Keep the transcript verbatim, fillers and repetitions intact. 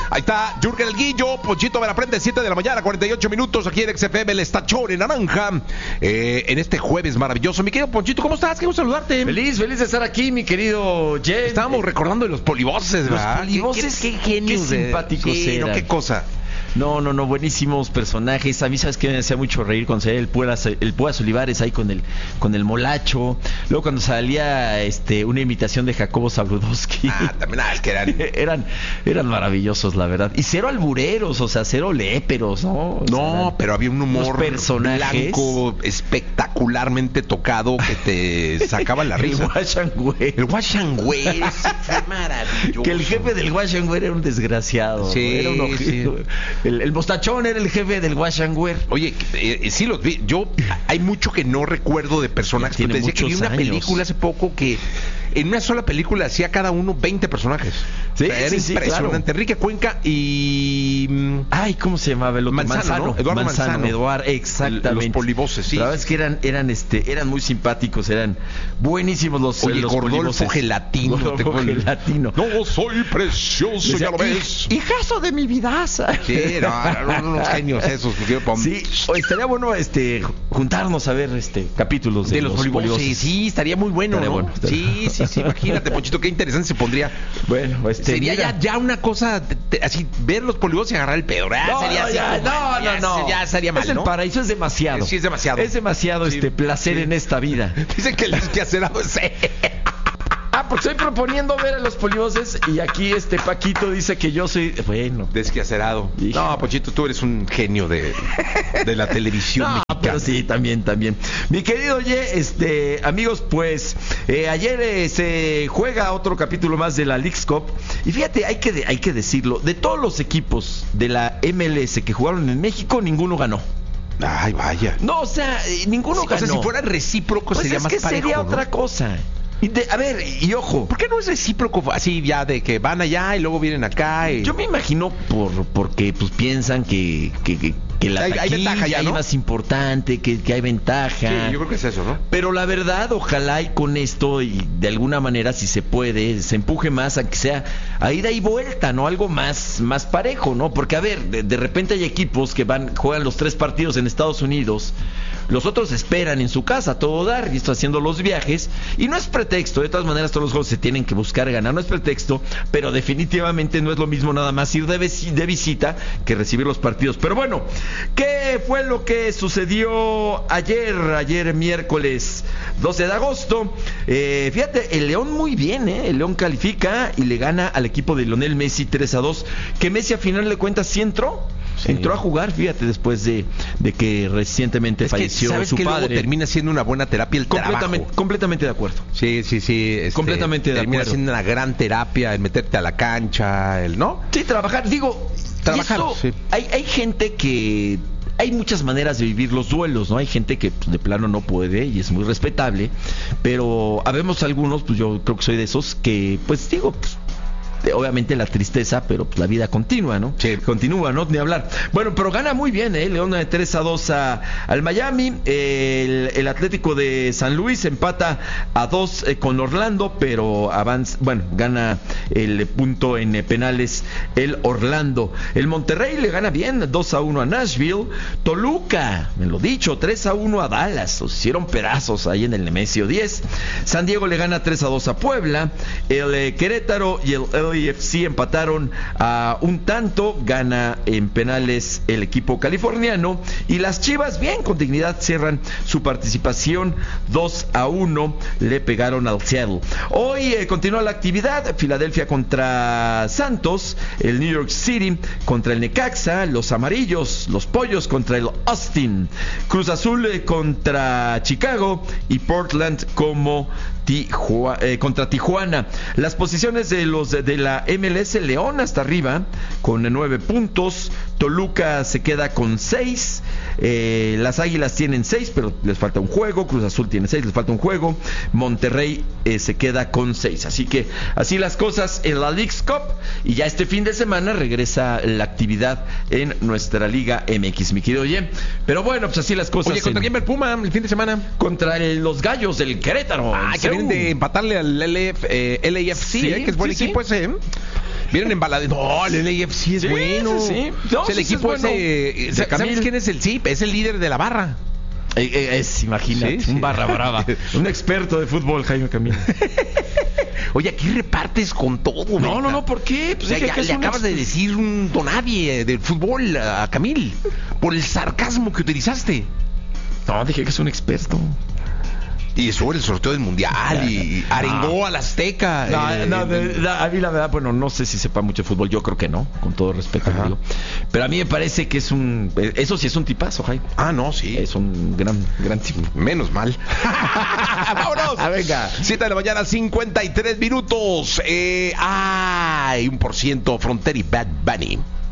Ahí está Jürgen El Guillo, Ponchito Veraprendes, siete de la mañana, cuarenta y ocho minutos, aquí en X F M, el Estachón en naranja, eh, en este jueves maravilloso. Mi querido Ponchito, ¿cómo estás? Qué gusto saludarte. Feliz, feliz de estar aquí, mi querido Jen. Estábamos recordando de los polivoces, ¿verdad? Los polivoces, qué, qué, qué genios. qué simpáticos sí, eran. No, qué cosa. No, no, no, buenísimos personajes. A mí, ¿sabes qué? Me hacía mucho reír cuando salía el Puelas, el Puelas Olivares ahí con el con el molacho. Luego cuando salía este una imitación de Jacobo Zabludowski. Ah, también, ah, es que eran... eran eran maravillosos, la verdad. Y cero albureros, o sea, cero léperos, ¿no? O no, sea, pero había un humor personajes blanco espectacularmente tocado que te sacaba la risa. El Wash and Wear. El Wash and Wear fue maravilloso. Que el jefe del Wash and Wear era un desgraciado. Sí, era un ojito. Sí. El, el mostachón era el jefe del Wash and Wear. Oye, eh, sí los vi. Yo, hay mucho que no recuerdo de personajes. Pero te decía que vi una años. película hace poco que en una sola película hacía cada uno veinte personajes. Sí, o sea, era sí, impresionante. Sí, claro. Enrique Cuenca y... Ay, ¿cómo se llamaba el otro? Manzano, Manzano, ¿no? Eduardo Manzano. Manzano. Eduardo, exactamente. Los polivoces, sí. La verdad es que eran, eran, este, eran muy simpáticos, eran buenísimos los, Oye, los Gordolfo polivoces. Gelatino. Gordolfo Gelatino. No, soy precioso, ya lo ves. Hijazo de mi vidaza. Sí, no, eran unos genios esos. Sí, o estaría bueno este juntarnos a ver este capítulos de, de los, los polivoces. polivoces. Sí, estaría muy bueno, estaría ¿no? bueno estaría... Sí, sí, sí, imagínate, Ponchito, qué interesante se pondría. Bueno, este sería ya, ya una cosa te, te, así ver los polivoces y agarrar el pedo. ¿verdad? No, sería no, así, ya, como, no, ya, no, no. Ya estaría mal, es el ¿no? paraíso, es demasiado. Sí, es demasiado. Es demasiado sí, este placer sí. en esta vida. Dicen que el desquacerado es... Ah, porque estoy proponiendo ver a los polivoces y aquí este Paquito dice que yo soy, bueno, desquacerado. No, Pochito, tú eres un genio de, de la televisión no, mexicana. Pero sí, también, también. Mi querido Oye, este, amigos, pues eh, ayer eh, se juega otro capítulo más de la Leagues Cup y fíjate, hay que, hay que decirlo, de todos los equipos de la M L S que jugaron en México, ninguno ganó. Ay, vaya. No, o sea, ninguno sí, ganó. O sea, si fuera recíproco pues sería es más que parejo, sería ¿no? otra cosa. Y de, a ver, y ojo, ¿por qué no es recíproco así ya de que van allá y luego vienen acá? Y... Yo me imagino por porque pues piensan que, que, que, que la hay, taquilla hay ventaja ya, ¿no? es más importante, que, que hay ventaja. Sí, yo creo que es eso, ¿no? Pero la verdad, ojalá y con esto y de alguna manera, si se puede, se empuje más a que sea a ida y vuelta, ¿no? Algo más, más parejo, ¿no? Porque a ver, de, de repente hay equipos que van, juegan los tres partidos en Estados Unidos. Los otros esperan en su casa todo dar y esto haciendo los viajes y no es pretexto, de todas maneras todos los juegos se tienen que buscar ganar, no es pretexto, pero definitivamente no es lo mismo nada más ir de, de visita que recibir los partidos. Pero bueno, ¿qué fue lo que sucedió ayer, ayer miércoles doce de agosto? Eh, fíjate, el León muy bien, ¿eh? El León califica y le gana al equipo de Lionel Messi tres a dos, que Messi a final de cuentas sí entró. Sí. Entró a jugar, fíjate, después de, de que recientemente es falleció que, ¿sabes su que padre. Luego termina siendo una buena terapia el completamente, trabajo. Completamente de acuerdo. Sí, sí, sí. Este, completamente de termina acuerdo. Termina siendo una gran terapia el meterte a la cancha, el, ¿no? Sí, trabajar. Digo, trabajar. Eso, sí. hay, hay gente que... Hay muchas maneras de vivir los duelos, ¿no? Hay gente que pues, de plano no puede y es muy respetable, pero habemos algunos, pues yo creo que soy de esos que, pues digo... Pues, obviamente la tristeza, pero pues la vida continúa, ¿no? Sí. Continúa, ¿no? Ni hablar. Bueno, pero gana muy bien, ¿eh? León de tres a dos a, al Miami. El, el Atlético de San Luis empata a dos eh, con Orlando, pero avanza, bueno, gana el punto en eh, penales el Orlando. El Monterrey le gana bien, dos a uno a Nashville. Toluca, me lo dicho, tres a uno a Dallas. Los hicieron pedazos ahí en el Nemesio diez. San Diego le gana tres a dos a Puebla. El eh, Querétaro y el L A F C empataron a un tanto, gana en penales el equipo californiano y las Chivas bien con dignidad cierran su participación dos a uno, le pegaron al Seattle. Hoy eh, continúa la actividad, Filadelfia contra Santos, el New York City contra el Necaxa, los Amarillos, los Pollos contra el Austin, Cruz Azul eh, contra Chicago y Portland como Tijua, eh, contra Tijuana. Las posiciones de los de, de la M L S, León hasta arriba con nueve puntos, Toluca se queda con seis, eh, las Águilas tienen seis pero les falta un juego, Cruz Azul tiene seis, les falta un juego, Monterrey eh, se queda con seis, así que así las cosas en la Leagues Cup y ya este fin de semana regresa la actividad en nuestra Liga M X, mi querido Oye, pero bueno, pues así las cosas. Oye, ¿contra en... quién va el Puma el fin de semana? Contra el, los Gallos del Querétaro. Ah, que vienen de empatarle al L A F, eh, L A F C, sí, eh, que es buen sí, equipo sí. ese, ¿eh? Vienen embalados. No, el L A F C es Sí, bueno. sí, sí. No, Es el sí, sí, equipo es bueno. ese. De ¿Sabes Camil. quién es el sí? Es el líder de la barra. Eh, eh, es, imagínate, Sí, sí. un barra brava. Un experto de fútbol, Jaime Camilo. Oye, aquí repartes con todo, No, neta. no, no, ¿por qué? O Pues sea, dije ya que es le un acabas ex- de decir un donadie del fútbol a Camil por el sarcasmo que utilizaste. No, dije que es un experto. Y sobre el sorteo del mundial y arengó al Azteca. No, eh, no, de- eh, la- a mí la verdad, bueno, no sé si sepa mucho de fútbol, yo creo que no, con todo respeto, Ajá. digo. Pero a mí me parece que es un... Eso sí es un tipazo, Jaime. Ah, no, sí. Es un gran, gran tipo. Menos mal. ¡Vámonos! Ah, venga. siete de la mañana, cincuenta y tres minutos. Eh, ¡Ay! Un por ciento Frontier y Bad Bunny.